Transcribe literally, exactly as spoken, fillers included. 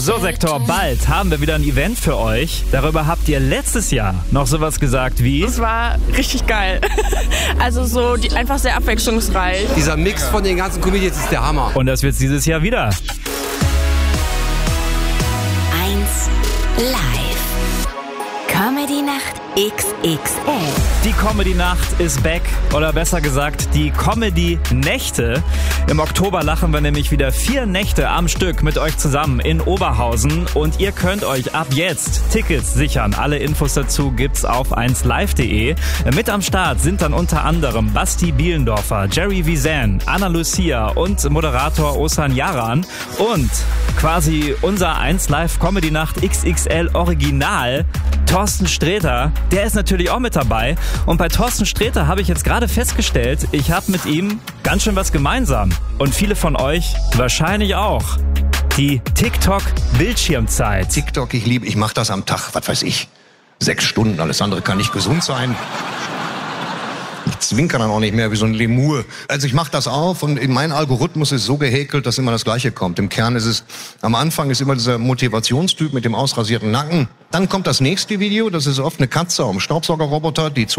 So, Sektor, bald haben wir wieder ein Event für euch. Darüber habt ihr letztes Jahr noch sowas gesagt wie... Das war richtig geil. Also so die, einfach sehr abwechslungsreich. Dieser Mix von den ganzen Comedians ist der Hammer. Und das wird's dieses Jahr wieder. eins live. Comedy-Nacht X X L. Die Comedy-Nacht ist back, oder besser gesagt, die Comedy-Nächte. Im Oktober lachen wir nämlich wieder vier Nächte am Stück mit euch zusammen in Oberhausen und ihr könnt euch ab jetzt Tickets sichern. Alle Infos dazu gibt's auf eins live punkt de. Mit am Start sind dann unter anderem Basti Bielendorfer, Jerry Visan, Anna Lucia und Moderator Osan Yaran und quasi unser eins Live Comedy-Nacht X X L Original Thorsten Sträter. Der ist natürlich auch mit dabei. Und bei Thorsten Sträter habe ich jetzt gerade festgestellt, ich habe mit ihm ganz schön was gemeinsam. Und viele von euch wahrscheinlich auch. Die TikTok-Bildschirmzeit. TikTok, ich liebe, ich mache das am Tag, was weiß ich, sechs Stunden. Alles andere kann nicht gesund sein. Ich zwinker dann auch nicht mehr wie so ein Lemur. Also ich mache das auf und in mein Algorithmus ist so gehäkelt, dass immer das Gleiche kommt. Im Kern ist es, am Anfang ist immer dieser Motivationstyp mit dem ausrasierten Nacken. Dann kommt das nächste Video, das ist oft eine Katze auf dem Staubsaugerroboter, die zu